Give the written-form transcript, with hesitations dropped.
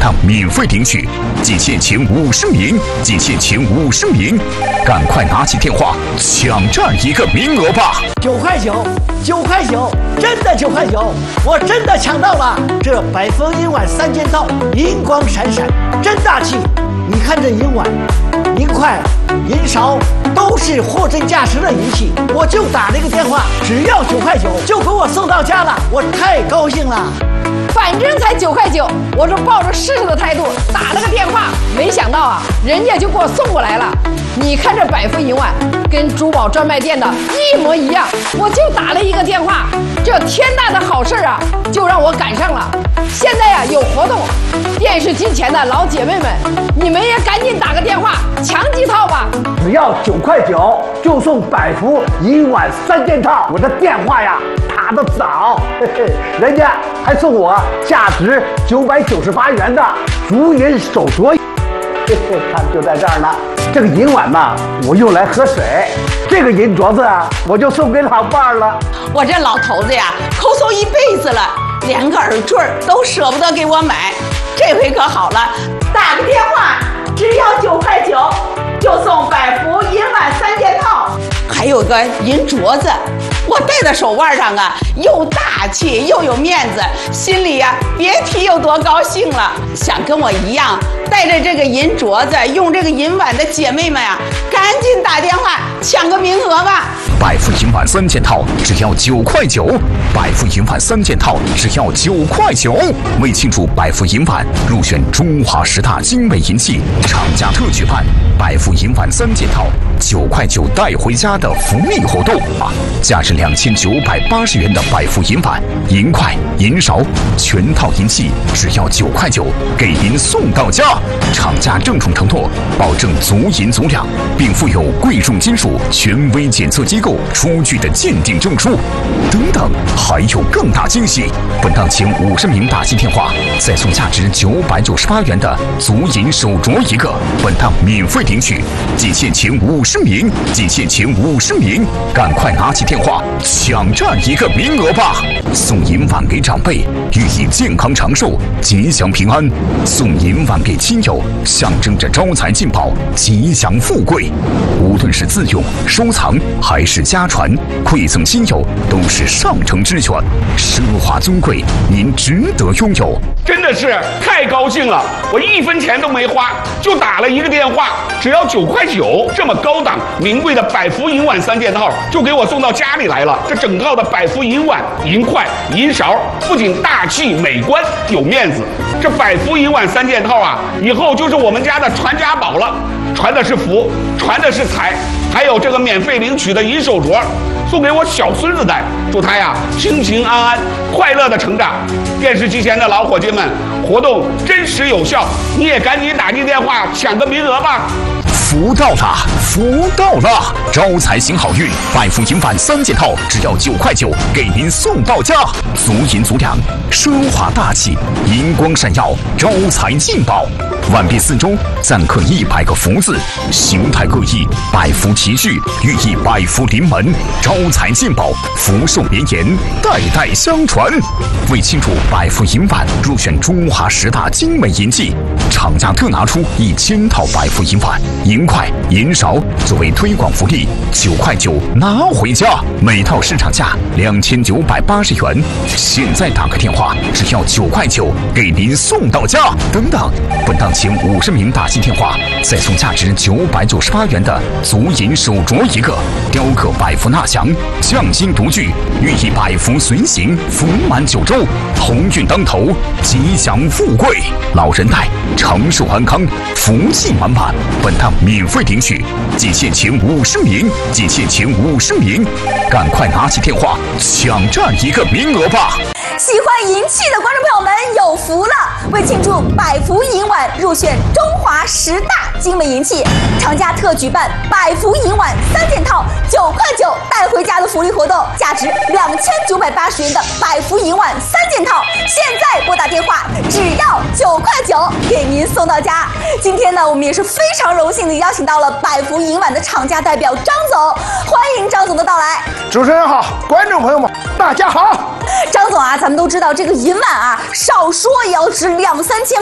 趟免费领取，仅限前50名，仅限前50名，赶快拿起电话抢占一个名额吧 ！9块9，9块9，真的9块9，我真的抢到了！这百丰银碗3件套，银光闪闪，真大气！你看这银碗、银筷、银勺都是货真价实的银器，我就打了一个电话，只要9块9就给我送到家了，我太高兴了。 反正才9块9，我是抱着试试的态度打了个电话，没想到啊，人家就给我送过来了。你看这百富银碗跟珠宝专卖店的一模一样，我就打了一个电话，这天大的好事啊，就让我赶上了。现在呀有活动，电视机前的老姐妹们，你们也赶紧打个电话抢几套吧。 只要9块9就送百福银碗3件套，我的电话呀打得早，人家还送我价值998元的竹银手镯，看就在这儿呢。这个银碗呢，我用来喝水；这个银镯子啊，我就送给老伴儿了。 我这老头子呀，抠搜一辈子了，连个耳坠都舍不得给我买，这回可好了，打个电话，只要9块9就送百福银碗3件套，还有个银镯子。我戴在手腕上啊，又大气又有面子，心里呀别提有多高兴了。想跟我一样带着这个银镯子、用这个银碗的姐妹们呀，赶紧打电话抢个名额吧！ 百富银碗3件套只要9块9，百富银碗3件套只要9块9。为庆祝百富银碗入选中华10大精美银器，厂家特举办百富银碗3件套9块9带回家的福利活动啊！价值2980元的百富银碗、银筷、银勺全套银器只要9块9，给您送到家。厂家郑重承诺，保证足银足两，并附有贵重金属权威检测机构出具的鉴定证书。等等，还有更大惊喜！本档前50名打进电话，再送价值998元的足银手镯一个。本档免费领取，仅限前50名，仅限前50名，赶快拿起电话抢占一个名额吧！送银碗给长辈，寓意健康长寿、吉祥平安；送银碗给亲友，象征着招财进宝、吉祥富贵。无论是自用、收藏还是家传，馈赠亲友都是上乘之选，奢华尊贵，您值得拥有。 真的是太高兴了！我1分钱都没花，就打了一个电话，只要9块9，这么高档名贵的百福银碗3件套就给我送到家里来了。这整套的百福银碗、银筷、银勺不仅大气美观有面子，这百福银碗3件套啊，以后就是我们家的传家宝了，传的是福，传的是财，还有这个免费领取的银手镯，送给我小孙子戴，祝他呀平平安安、快乐的成长。电视机前的老伙计们，活动真实有效，你也赶紧打进电话抢个名额吧！ 福到了，福到了！招财行好运，百福银碗3件套只要9块9，给您送到家。足银足两，奢华大气，银光闪耀，招财进宝。碗壁四周錾刻100个福字，形态各异，百福齐聚，寓意百福临门，招财进宝，福寿绵延，代代相传。为庆祝百福银碗入选中华10大精美银器，厂家特拿出1000套百福银碗、银筷、银勺作为推广福利，9块9拿回家，每套市场价2980元。现在打个电话，只要9块9，给您送到家。等等，本档前50名打进电话，再送价值998元的足银手镯一个，雕刻百福纳祥，匠心独具，寓意百福随行，福满9州，鸿运当头，吉祥富贵，老人戴长寿安康，福气满满。本档免费领取，仅限前50名，仅限前50名，赶快拿起电话抢占一个名额吧！ 喜欢银器的观众朋友们有福了！为庆祝百福银碗入选中华10大精美银器，厂家特举办百福银碗3件套9块9带回家的福利活动，价值2980元的百福银碗3件套，现在拨打电话，只要9块9，给您送到家。今天呢，我们也是非常荣幸的邀请到了百福银碗的厂家代表张总，欢迎张总的到来。 主持人好，观众朋友们，大家好。 张总啊，咱们都知道这个银碗啊，少说也要值2、3千